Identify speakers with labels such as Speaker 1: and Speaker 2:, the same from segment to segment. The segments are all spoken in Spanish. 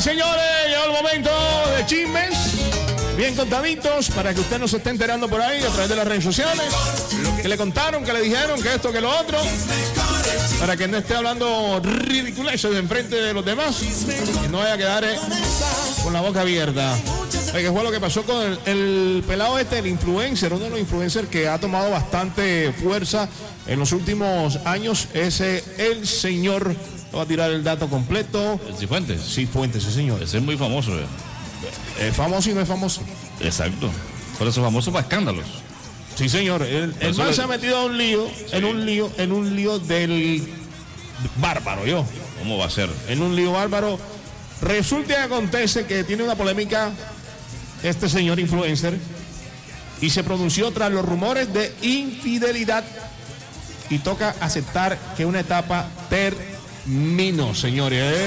Speaker 1: señores, llegó el momento de chismes bien contaditos para que usted no se esté enterando por ahí a través de las redes sociales. Que le contaron, que le dijeron, que esto, que lo otro. Para que no esté hablando ridiculeces de enfrente de los demás. Y no vaya a quedar con la boca abierta. Que fue lo que pasó con el pelado este, el influencer, uno de los influencers que ha tomado bastante fuerza en los últimos años. El señor, va a tirar el dato completo.
Speaker 2: ¿El Cifuentes?
Speaker 1: Cifuentes, sí señor.
Speaker 2: Ese es muy famoso.
Speaker 1: Es famoso y no es famoso.
Speaker 2: Exacto. Por eso es famoso para escándalos.
Speaker 1: Sí señor. El man se ha metido a un lío, sí. en un lío del bárbaro, yo.
Speaker 2: ¿Cómo va a ser?
Speaker 1: En un lío bárbaro. Resulta y acontece que tiene una polémica este señor influencer y se pronunció tras los rumores de infidelidad y toca aceptar que una etapa terminó, señores.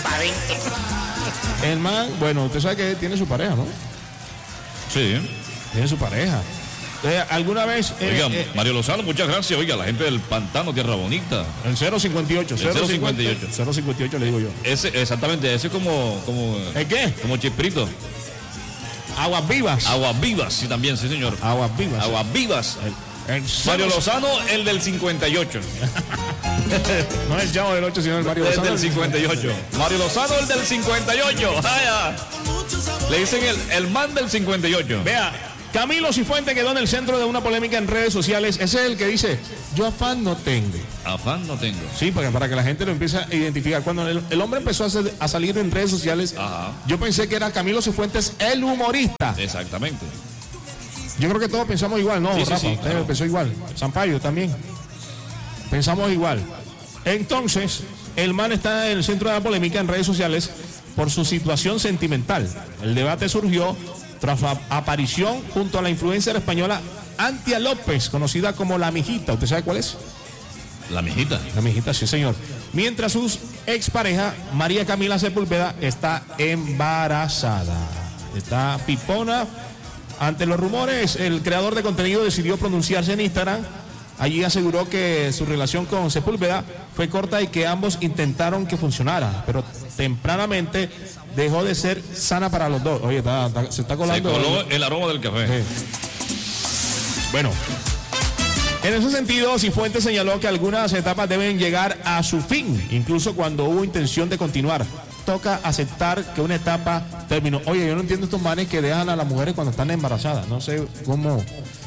Speaker 1: El man, bueno, usted sabe que tiene su pareja, ¿no?
Speaker 2: Sí.
Speaker 1: Tiene su pareja. ¿Alguna vez?
Speaker 2: Oiga, Mario Lozano, muchas gracias. Oiga, la gente del Pantano, Tierra Bonita.
Speaker 1: El 058.
Speaker 2: 058.
Speaker 1: 058 le digo yo.
Speaker 2: Exactamente, ese como
Speaker 1: ¿el qué?
Speaker 2: Como Chiprito.
Speaker 1: Aguas Vivas.
Speaker 2: Aguas Vivas, sí, también, sí, señor.
Speaker 1: Aguas Vivas.
Speaker 2: Aguas Vivas. Mario Lozano, el del 58.
Speaker 1: No es el Chavo del 8, sino el Mario Lozano.
Speaker 2: El del 58. Mario Lozano, el del 58. Le dicen el man del 58.
Speaker 1: Vea. Camilo Cifuentes quedó en el centro de una polémica en redes sociales. Ese es el que dice, yo afán no tengo.
Speaker 2: Afán no tengo.
Speaker 1: Sí, para que la gente lo empiece a identificar. Cuando el hombre empezó a salir en redes sociales,
Speaker 2: ajá,
Speaker 1: yo pensé que era Camilo Cifuentes, el humorista.
Speaker 2: Exactamente.
Speaker 1: Yo creo que todos pensamos igual, ¿no?
Speaker 2: Sí,
Speaker 1: Rafa,
Speaker 2: sí, claro.
Speaker 1: Pensó igual. Sampaio también. Pensamos igual. Entonces, el man está en el centro de la polémica en redes sociales por su situación sentimental. El debate surgió tras su aparición junto a la influencer española Antia López, conocida como La Mijita. ¿Usted sabe cuál es?
Speaker 2: La Mijita.
Speaker 1: La Mijita, sí señor. Mientras su expareja, María Camila Sepúlveda, está embarazada. Está pipona. Ante los rumores, el creador de contenido decidió pronunciarse en Instagram. Allí aseguró que su relación con Sepúlveda fue corta y que ambos intentaron que funcionara, pero tempranamente dejó de ser sana para los dos. Oye, se está colando.
Speaker 2: Se coló el aroma del café.
Speaker 1: Sí. Bueno, en ese sentido, Cifuentes señaló que algunas etapas deben llegar a su fin, incluso cuando hubo intención de continuar. Toca aceptar que una etapa terminó. Oye, yo no entiendo estos manes que dejan a las mujeres cuando están embarazadas. No sé cómo.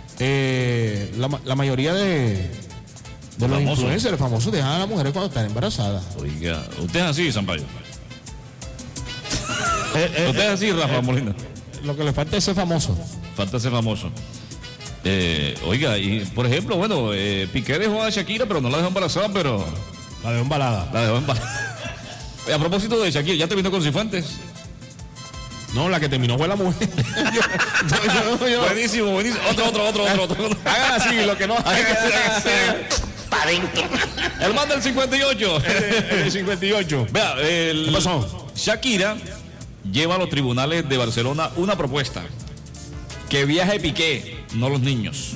Speaker 1: La mayoría de los influencers famosos dejan a las mujeres cuando están embarazadas.
Speaker 2: Oiga, usted es así, Sampaio. Usted es así, Rafa Molina.
Speaker 1: Lo que le falta es ser famoso.
Speaker 2: Falta ser famoso. Oiga, y por ejemplo, bueno, Piqué dejó a Shakira, pero no la dejó embarazada, pero...
Speaker 1: La dejó embalada.
Speaker 2: La dejó embarazada. A propósito de Shakira, ¿ya terminó con Cifuentes?
Speaker 1: No, la que terminó fue la mujer.
Speaker 2: Buenísimo. Otro.
Speaker 1: Hagan así, lo que no hagan.
Speaker 2: Para adentro. El man del 58.
Speaker 1: El 58.
Speaker 2: Vea,
Speaker 1: ¿qué pasó?
Speaker 2: Shakira lleva a los tribunales de Barcelona una propuesta. Que viaje Piqué, no los niños.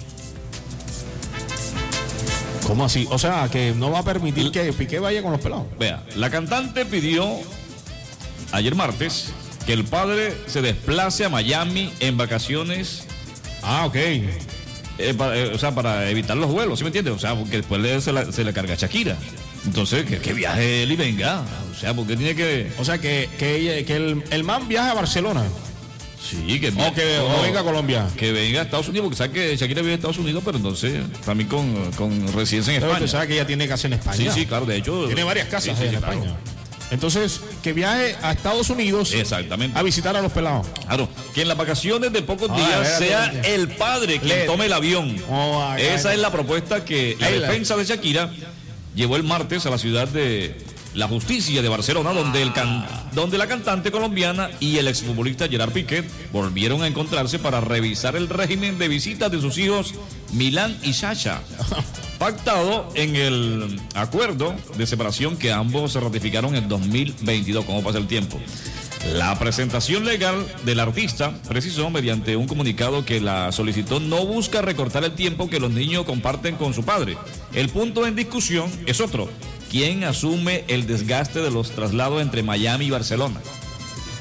Speaker 1: ¿Cómo así? O sea, que no va a permitir que Piqué vaya con los pelados.
Speaker 2: Vea, la cantante pidió ayer martes que el padre se desplace a Miami en vacaciones.
Speaker 1: Ah, ok.
Speaker 2: Para evitar los vuelos, ¿sí me entiendes? O sea, porque después se le carga a Shakira. Entonces, que viaje él y venga. O sea, porque tiene que...
Speaker 1: O sea, que el man viaje a Barcelona.
Speaker 2: Sí, que
Speaker 1: venga a Colombia.
Speaker 2: Que venga a Estados Unidos, porque sabe que Shakira vive en Estados Unidos, pero entonces también con residencia en España.
Speaker 1: Usted sabe que ella tiene casa en España.
Speaker 2: Sí, claro, de hecho.
Speaker 1: Tiene varias casas en España. Claro. Entonces, que viaje a Estados Unidos.
Speaker 2: Exactamente.
Speaker 1: A visitar a los pelados.
Speaker 2: Claro, que en las vacaciones de pocos días sea el padre quien tome el avión. Esa es la propuesta que la defensa de Shakira llevó el martes a la ciudad de la justicia de Barcelona, donde la cantante colombiana y el exfutbolista Gerard Piqué volvieron a encontrarse para revisar el régimen de visitas de sus hijos Milán y Sasha, pactado en el acuerdo de separación que ambos se ratificaron en 2022. ¿Cómo pasa el tiempo? La presentación legal del artista precisó mediante un comunicado que la solicitó no busca recortar el tiempo que los niños comparten con su padre. El punto en discusión es otro: ¿quién asume el desgaste de los traslados entre Miami y Barcelona?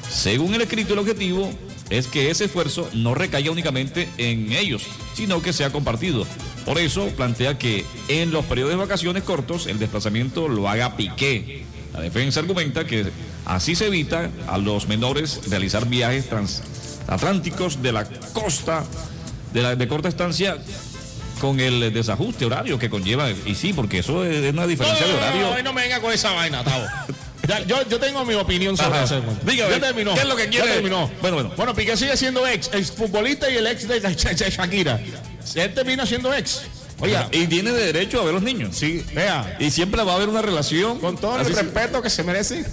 Speaker 2: Según el escrito, el objetivo es que ese esfuerzo no recaiga únicamente en ellos, sino que sea compartido. Por eso plantea que en los periodos de vacaciones cortos el desplazamiento lo haga Piqué. La defensa argumenta que así se evita a los menores realizar viajes transatlánticos de la costa de corta estancia con el desajuste horario que conlleva. Y sí, porque eso es una diferencia de horario.
Speaker 1: No me venga con esa vaina, Tavo. Yo tengo mi opinión sobre eso.
Speaker 2: Dígame, ¿qué es lo que quiere?
Speaker 1: Bueno, Piqué sigue siendo ex futbolista y el ex de Shakira. Él termina siendo ex.
Speaker 2: Oiga, y tiene derecho a ver los niños.
Speaker 1: Sí, vea.
Speaker 2: Y siempre va a haber una relación.
Speaker 1: Con todo el respeto que se merece.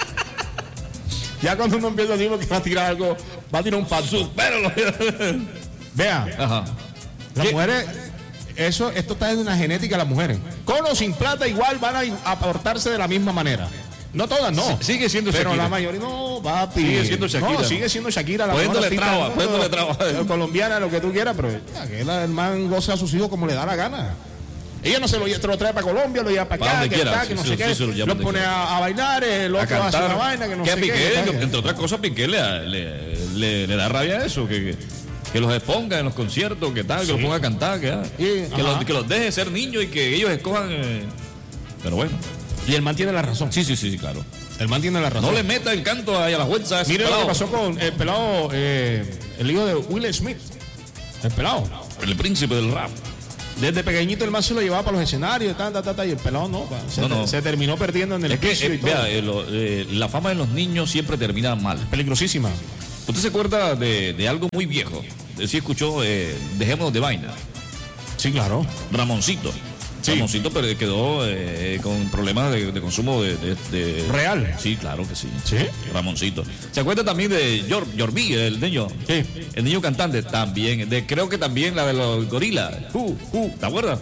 Speaker 1: Ya cuando uno empieza a decir que va a tirar algo, va a tirar un paso. Pero vea.
Speaker 2: Ajá.
Speaker 1: Las mujeres, esto está en una genética de las mujeres. Con o sin plata igual van a aportarse de la misma manera. No todas, no.
Speaker 2: Sigue siendo Shakira.
Speaker 1: Pero la mayoría no, papi.
Speaker 2: Sigue siendo Shakira.
Speaker 1: No, sigue siendo Shakira.
Speaker 2: Poniéndole traba.
Speaker 1: Colombiana, lo que tú quieras, pero aquel hermano goza a sus hijos como le da la gana. Ella no se lo trae para Colombia, lo lleva para acá, que no sé qué. Lo pone a bailar, el otro hace una vaina, que no sé qué.
Speaker 2: Piqué, entre otras cosas, Piqué le da rabia a eso, que los exponga en los conciertos, que tal, que los ponga a cantar, que los deje ser niños y que ellos escojan. Pero bueno.
Speaker 1: Y el man tiene la razón.
Speaker 2: Sí, claro.
Speaker 1: El man tiene la razón.
Speaker 2: No le meta el canto ahí a la fuerza.
Speaker 1: Mire lo que pasó con el pelado, el hijo de Will Smith. El pelado.
Speaker 2: El príncipe del rap.
Speaker 1: Desde pequeñito el man se lo llevaba para los escenarios, y el pelado no. Se terminó perdiendo en el
Speaker 2: piso y todo. Vea, la fama de los niños siempre termina mal.
Speaker 1: Peligrosísima.
Speaker 2: ¿Usted se acuerda de algo muy viejo? Sí escuchó Dejémonos de Vaina.
Speaker 1: Sí, claro.
Speaker 2: Ramoncito. Sí. Ramoncito quedó con problemas de consumo de...
Speaker 1: ¿Real?
Speaker 2: Sí, claro que sí.
Speaker 1: ¿Sí?
Speaker 2: Ramoncito. ¿Se acuerda también de Yorbi, el niño?
Speaker 1: Sí.
Speaker 2: El niño cantante también. Creo que también la de los gorilas. ¿Te acuerdas?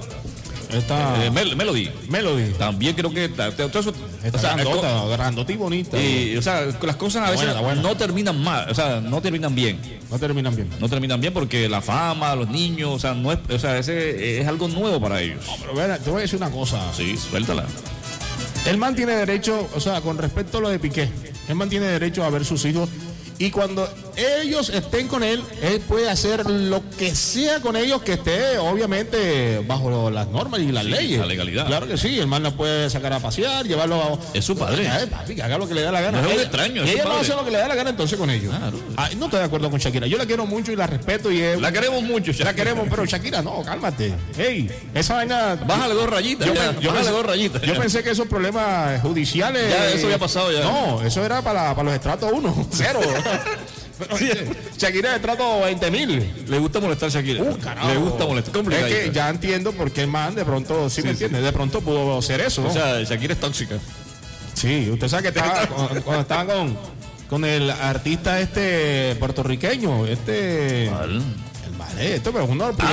Speaker 2: Melody. También creo que todo eso
Speaker 1: está grandota y bonita.
Speaker 2: Y, o sea, las cosas a veces no terminan mal, o sea, no terminan bien.
Speaker 1: No terminan bien
Speaker 2: porque la fama, los niños, o sea, no es, o sea, ese es algo nuevo para ellos.
Speaker 1: No, pero bueno, te voy a decir una cosa.
Speaker 2: Sí, suéltala.
Speaker 1: El man tiene derecho, o sea, con respecto a lo de Piqué, el man tiene derecho a ver sus hijos. Y cuando ellos estén con él puede hacer lo que sea con ellos, que esté obviamente bajo las normas y las leyes.
Speaker 2: La legalidad.
Speaker 1: Claro que sí, el man la puede sacar a pasear, llevarlo a...
Speaker 2: Es su padre.
Speaker 1: Papi, que haga lo que le da la gana.
Speaker 2: No es un extraño,
Speaker 1: y ella no hace lo que le da la gana entonces con ellos. Claro. No estoy de acuerdo con Shakira. Yo la quiero mucho y la respeto.
Speaker 2: La queremos mucho, Shakira.
Speaker 1: La queremos, pero Shakira, no, cálmate. Ey, esa vaina...
Speaker 2: Bájale 2 rayitas. Bájale 2 rayitas.
Speaker 1: Yo pensé que esos problemas judiciales...
Speaker 2: Ya, eso había pasado ya.
Speaker 1: No, eso era para los estratos 1, 0. Pero, Shakira de trato 20,000.
Speaker 2: Le gusta molestar a Shakira. Le gusta molestar.
Speaker 1: Es que ya entiendo por qué el man de pronto, ¿sí me entiende? De pronto pudo ser eso, ¿no?
Speaker 2: O sea, Shakira es tóxica.
Speaker 1: Sí, usted sabe que estaba, cuando estaba con el artista puertorriqueño,
Speaker 2: ¿Cuál?
Speaker 1: Pero uno de los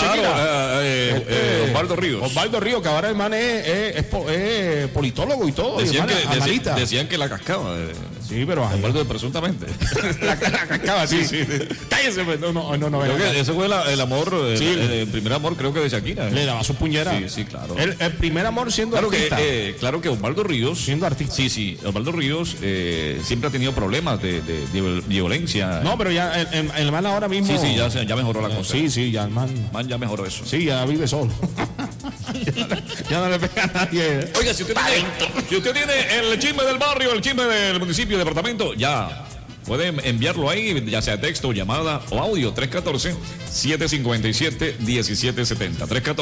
Speaker 2: claro,
Speaker 1: Osvaldo Ríos, que ahora el man es politólogo y todo.
Speaker 2: Decían que la cascaba.
Speaker 1: Sí, pero
Speaker 2: Osvaldo presuntamente.
Speaker 1: la cascaba, sí. Cállese, no.
Speaker 2: Ese fue el amor, el primer amor, creo que de Shakira.
Speaker 1: Le daba su puñera.
Speaker 2: Sí, claro.
Speaker 1: El primer amor siendo artista.
Speaker 2: Claro que Osvaldo Ríos.
Speaker 1: Siendo artista.
Speaker 2: Sí. Osvaldo Ríos siempre ha tenido problemas de violencia.
Speaker 1: No, pero ya el man ahora mismo.
Speaker 2: Sí, ya mejoró la cosa.
Speaker 1: Sí, ya el man
Speaker 2: ya mejoró eso.
Speaker 1: Sí, ya vive solo. ya no le pega a nadie.
Speaker 2: Oiga, si usted tiene el chisme del barrio, el chisme del municipio, departamento, ya puede enviarlo ahí, ya sea texto, llamada o audio. 314-757-1770.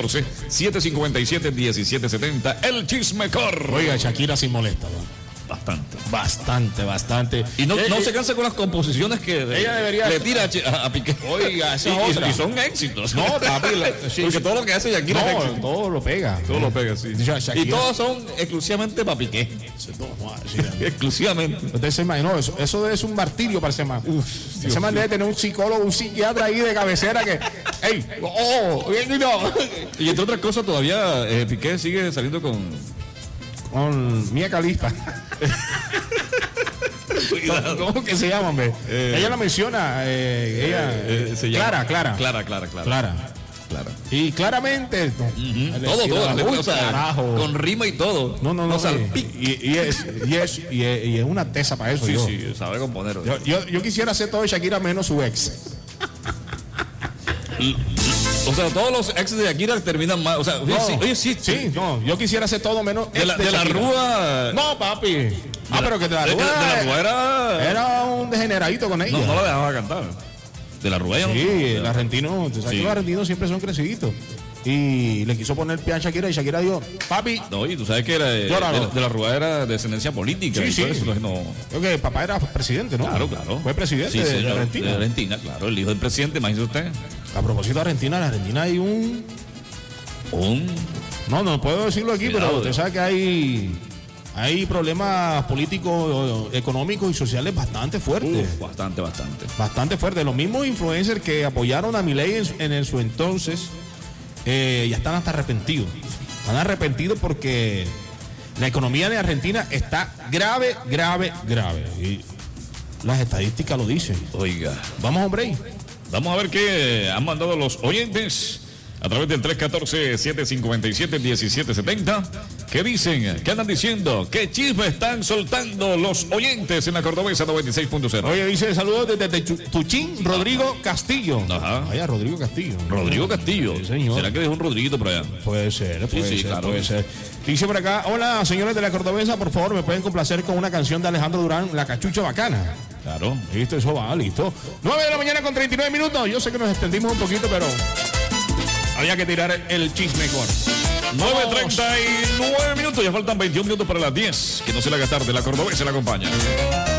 Speaker 2: 314-757-1770. El chismecor.
Speaker 1: Oiga, Shakira sí molesta, ¿no? Bastante.
Speaker 2: Y no se cansa con las composiciones que
Speaker 1: ella debería
Speaker 2: le tira a Piqué.
Speaker 1: Oiga,
Speaker 2: y son éxitos.
Speaker 1: No, papi,
Speaker 2: porque todo lo que hace Shakira es éxito.
Speaker 1: Todo lo pega.
Speaker 2: Todo lo pega, sí.
Speaker 1: Shakira.
Speaker 2: Y todos son exclusivamente para Piqué. Exclusivamente.
Speaker 1: Usted se imaginó, eso es un martirio para ese man. Ese man debe tener un psicólogo, un psiquiatra ahí de cabecera que...
Speaker 2: Y entre otras cosas todavía Piqué sigue saliendo con
Speaker 1: Mia Khalifa. ¿Cómo que se llama, hombre? Ella la menciona. Ella
Speaker 2: se llama
Speaker 1: Clara.
Speaker 2: Clara.
Speaker 1: Y claramente,
Speaker 2: todo, o sea, con rima y todo.
Speaker 1: No. Y es una tesa para eso.
Speaker 2: Sí, sabe componer.
Speaker 1: Yo quisiera hacer todo de Shakira menos su ex.
Speaker 2: O sea, todos los ex de Shakira terminan mal. O sea,
Speaker 1: yo quisiera hacer todo menos
Speaker 2: de la Rúa.
Speaker 1: No, papi. Pero que de la Rúa era un degeneradito con ella.
Speaker 2: No la dejaba cantar. De la Rúa.
Speaker 1: Sí, el argentino, tú sabes que los argentinos siempre son creciditos. Y le quiso poner pie a Shakira y Shakira dijo, papi.
Speaker 2: No, y tú sabes que de la Rúa era de descendencia política.
Speaker 1: Sí.
Speaker 2: Eso, no...
Speaker 1: Creo que el papá era presidente, ¿no?
Speaker 2: Claro.
Speaker 1: Fue presidente de Argentina.
Speaker 2: De Argentina, claro. El hijo del presidente, imagínese usted.
Speaker 1: A propósito de Argentina, en Argentina hay un... No puedo decirlo aquí, pero usted sabe que hay problemas políticos, económicos y sociales bastante fuertes. Bastante fuertes. Los mismos influencers que apoyaron a Milei en su entonces ya están hasta arrepentidos. Están arrepentidos porque la economía de Argentina está grave. Y las estadísticas lo dicen.
Speaker 2: Oiga.
Speaker 1: Vamos a un break.
Speaker 2: Vamos a ver qué han mandado los oyentes a través del 314-757-1770. ¿Qué dicen? ¿Qué andan diciendo? ¿Qué chisme están soltando los oyentes en la Cordobesa 96.0?
Speaker 1: Oye, dice saludos desde Tuchín, Rodrigo Castillo.
Speaker 2: Ajá.
Speaker 1: Vaya, Rodrigo Castillo.
Speaker 2: Sí, señor. ¿Será que dejó un Rodriguito por allá?
Speaker 1: Puede ser,
Speaker 2: claro.
Speaker 1: Puede ser. Dice por acá, hola, señores de la Cordobesa, por favor, me pueden complacer con una canción de Alejandro Durán, La Cachucha Bacana.
Speaker 2: Claro.
Speaker 1: Listo, eso va, listo. 9 de la mañana con 39 minutos. Yo sé que nos extendimos un poquito, pero había que tirar el chisme con
Speaker 2: 9:39 minutos. Ya faltan 21 minutos para las 10. Que no se le haga tarde. La Cordobesa la acompaña.